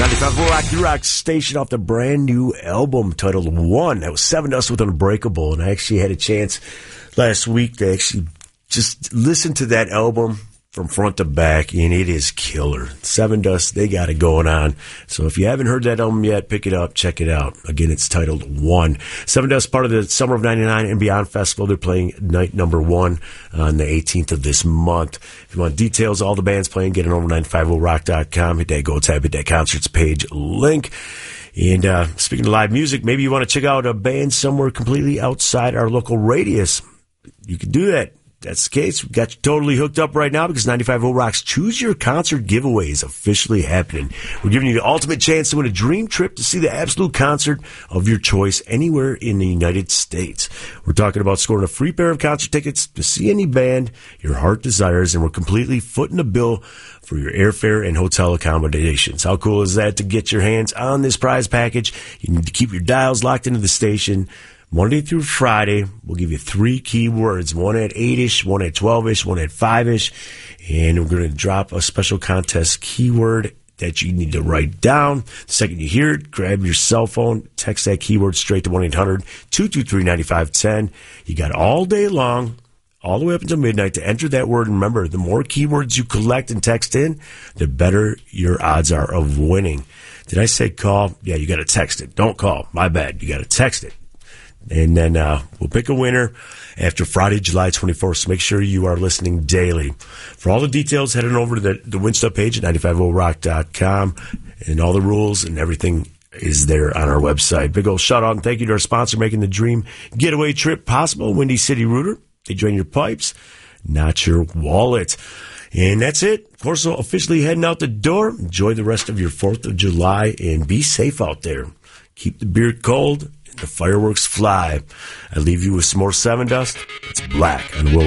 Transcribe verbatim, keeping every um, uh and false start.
ninety-five Rock, the rock station off the brand new album titled One. That was Seven Dust with Unbreakable. And I actually had a chance last week to actually just listen to that album from front to back, and it is killer. Seven Dust, they got it going on. So if you haven't heard that album yet, pick it up, check it out. Again, it's titled One. Seven Dust, part of the Summer of ninety-nine and Beyond Festival. They're playing night number one on the eighteenth of this month. If you want details, all the bands playing, get it over nine fifty rock dot com. Hit that Go tab, hit that concerts page link. And uh, speaking of live music, maybe you want to check out a band somewhere completely outside our local radius. You can do that. That's the case. We've got you totally hooked up right now because ninety-five oh Rock's Choose Your Concert giveaway is officially happening. We're giving you the ultimate chance to win a dream trip to see the absolute concert of your choice anywhere in the United States. We're talking about scoring a free pair of concert tickets to see any band your heart desires, and we're completely footing the bill for your airfare and hotel accommodations. How cool is that to get your hands on this prize package? You need to keep your dials locked into the station. Monday through Friday, we'll give you three keywords, one at eight-ish, one at twelve-ish, one at five-ish, and we're going to drop a special contest keyword that you need to write down. The second you hear it, grab your cell phone, text that keyword straight to one eight hundred two two three nine five one zero. You got all day long, all the way up until midnight to enter that word. And remember, the more keywords you collect and text in, the better your odds are of winning. Did I say call? Yeah, you got to text it. Don't call. My bad. You got to text it. And then uh, we'll pick a winner after Friday, July twenty-fourth. So make sure you are listening daily. For all the details, head on over to the, the Winstup page at nine five oh rock dot com. And all the rules and everything is there on our website. Big old shout out and thank you to our sponsor making the dream getaway trip possible, Windy City Rooter. They drain your pipes, not your wallet. And that's it. Corso officially heading out the door. Enjoy the rest of your fourth of July and be safe out there. Keep the beer cold. The fireworks fly. I leave you with some more Seven Dust. It's Black on World.